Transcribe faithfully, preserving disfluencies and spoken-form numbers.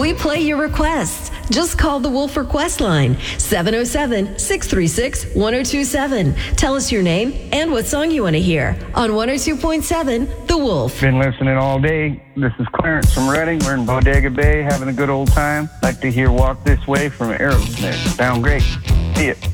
We play your requests. Just call the Wolf Request line, seven oh seven, six three six, one oh two seven. Tell us your name and what song you want to hear on one oh two point seven The Wolf. Been listening all day. This is Clarence from Reading. We're in Bodega Bay having a good old time. Like to hear Walk This Way from Aerosmith. Sound great. See ya.